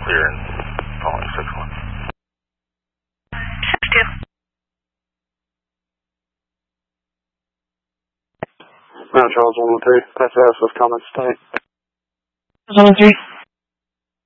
clear and following 6-1. 6-2. Mount Charles 113, pass SS with comments tonight. 113.